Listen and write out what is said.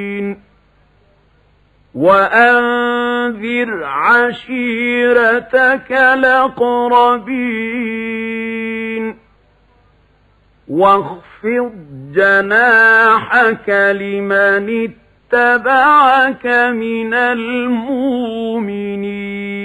وأنذر عشيرتك الأقربين واخفض جناحك لمن اتبعك من المؤمنين